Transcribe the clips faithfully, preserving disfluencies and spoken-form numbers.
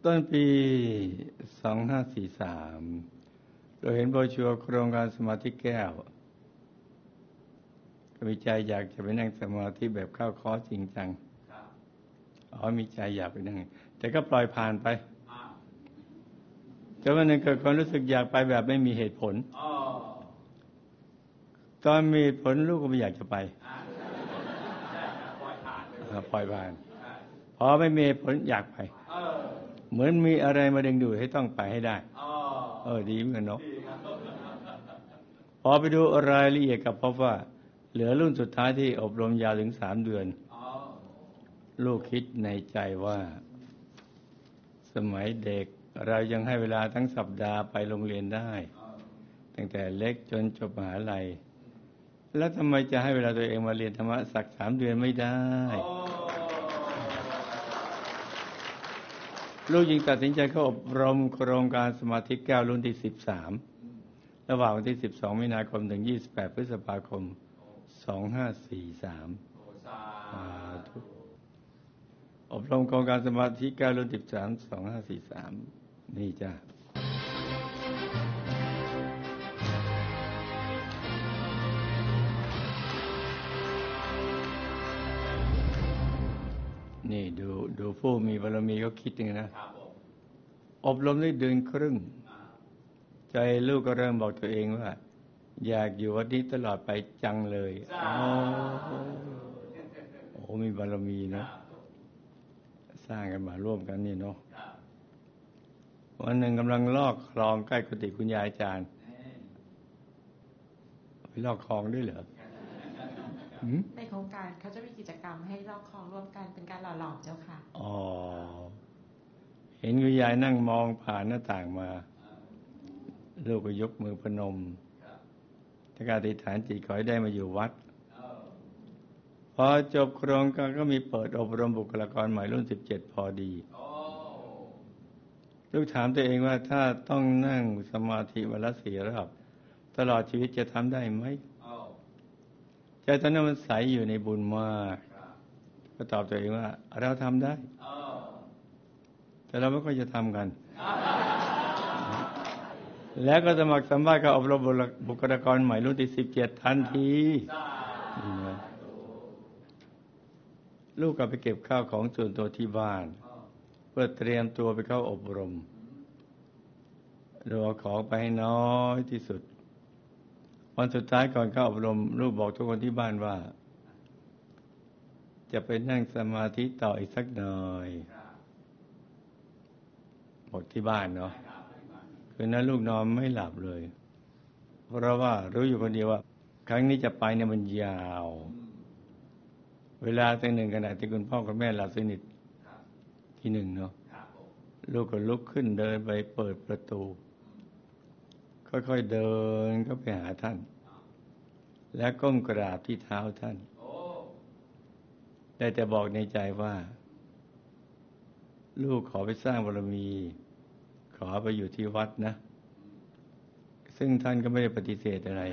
ต้นปีสองห้าสี่สามเราเห็นโบรชัวร์โครงการสมาธิแก้วก็มีใจอยากจะไปนั่งสมาธิแบบเข้าคอร์สจริงจังอ๋อมีใจอยากไปนั่งแต่ก็ปล่อยผ่านไปจนวันหนึ่งเกิดความรู้สึกอยากไปแบบไม่มีเหตุผลตอนมีผลลูกก็ไม่อยากจะไปปล่อยผ่านพอไม่มีเหตุผลอยากไปเหมือนมีอะไรมาดึงดูดให้ต้องไปให้ได้เออดีเหมือนกันเนาะพอไปดูรายละเอียดกับพบว่าเหลือรุ่นสุดท้ายที่อบรมยาวถึงสามเดือนลูกคิดในใจว่าสมัยเด็กเรายังให้เวลาทั้งสัปดาห์ไปโรงเรียนได้ตั้งแต่เล็กจนจบมหาลัยแล้วทำไมจะให้เวลาตัวเองมาเรียนธรรมะสักสามเดือนไม่ได้ลูกจึงตัดสินใจเข้าอบรมโครงการสมาธิแก้วรุ่นที่สิบสามระหว่างวันที่สิบสองมีนาคมถึงยี่สิบแปดพฤษภาคมสองห้าสี่สามอบรมโครงการสมาธิแก้วรุ่นสิบสามสองห้าสี่สามนี่จ้ะนี่ดูดูผู้มีบารมีเขาคิดยังไงนะอบรมได้เดือนครึ่งใจลูกก็เริ่มบอกตัวเองว่าอยากอยู่วัดนี้ตลอดไปจังเลยโอ้โหมีบารมีนะสร้างกันมาร่วมกันนี่เนาะวันหนึ่งกำลังลอกคลองใกล้กุฏิคุณยายอาจารย์ไปลอกคลองด้วยเหรอในโครงการเขาจะมีกิจกรรมให้ลอกคลองร่วมกันเป็นการหล่อหลอมเจ้าค่ะอ๋อเห็นคุณยายนั่งมองผ่านหน้าต่างมาลูกก็ยกมือพนมถ้าการอธิษฐานจิตขอให้ได้มาอยู่วัดพอจบโครงการก็มีเปิดอบรมบุคลากรใหม่รุ่นสิบเจ็ดพอดีลูกถามตัวเองว่าถ้าต้องนั่งสมาธิวันละสี่รอบตลอดชีวิตจะทำได้ไหมใจตอนนั้นมันใสอยู่ในบุญมากก็ตอบตัวเองว่าเราทำได้แต่เราไม่ค่อยจะทำกันแล้วก็สมัครสัมภาษณ์กับอบรมบุคลากรใหม่รุ่นที่สิบเจ็ดทันทีลูกก็ไปเก็บข้าวของส่วนตัวที่บ้านเพื่อเตรียมตัวไปเข้าอบรมเราเอาของไปให้น้อยที่สุดวันสุดท้ายก่อนเข้าอบรมลูกบอกทุกคนที่บ้านว่าจะไปนั่งสมาธิต่ออีกสักหน่อยบอกที่บ้านเนาะคืนนั้นลูกนอนไม่หลับเลยเพราะว่ารู้อยู่คนเดียวว่าครั้งนี้จะไปเนี่ยมันยาวเวลาตั้งหนึ่งขณะที่คุณพ่อคุณแม่หลับสนิทที่หนึ่งเนาะลูกก็ลุกขึ้นเดินไปเปิดประตูค่อยๆเดินเข้าไปหาท่านและก้มกราบที่เท้าท่านได้แต่บอกในใจว่าลูกขอไปสร้างบารมีขอไปอยู่ที่วัดนะซึ่งท่านก็ไม่ได้ปฏิเสธอะไร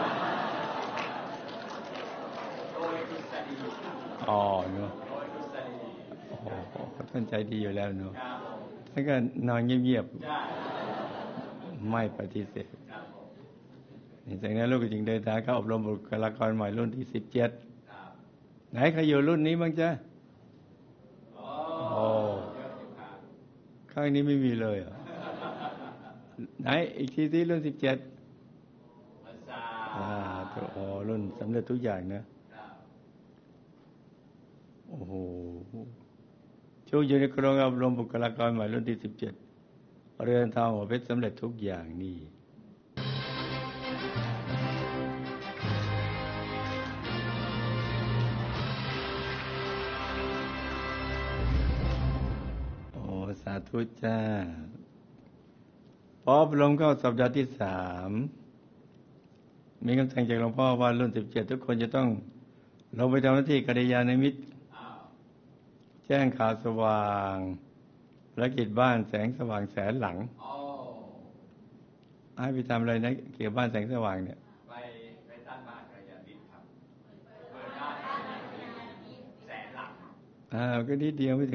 อ๋อเนาะโอ้โหท่านใจดีอยู่แล้วเนาะท่านก็นอนเงียบๆไม่ปฏิเสธจากนั้นลูกก็จึงเดินทางเข้าอบรมบุคลากรใหม่รุ่นที่สิบเจ็ดไหนใครอยู่รุ่นนี้บ้างจ๊ะโอ้ข้างนี้ไม่มีเลยเหรอไหนอีกทีที่รุ่นสิบเจ็ดอ่าโอ้รุ่นสำเร็จทุกอย่างนะโอ้โหช่วงอยู่ในโครงการอบรมบุคลากรใหม่รุ่นที่สิบเจ็ดเรือนทองหัวเพชรสำเร็จทุกอย่างนี่สาธุจ้าพออบรมเข้าสัปดาห์ที่สามมีคำสั่งจากหลวงพ่อว่ารุ่นสิบเจ็ดทุกคนจะต้องลงไปทำหน้าที่กัลยาณมิตรแจ้งข่าวสว่างภารกิจบ้านแสงสว่างแสนหลังให้ไปทำอะไรนะเกี่ยวกับบ้านแสงสว่างเนี่ยไปไปสร้างบ้านกัลยาณมิตรครับเปิดบ้านแสนหลังอ่าก็นิดเดียวไม่